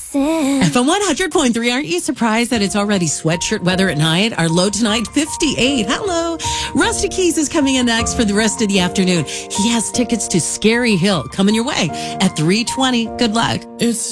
dancing. FM 100.3. Aren't you surprised that it's already sweatshirt weather at night? Our low tonight, 58. Hello. Rusty Keys is coming in next for the rest of the afternoon. He has tickets to Scary Hill coming your way at 3:20. Good luck. It's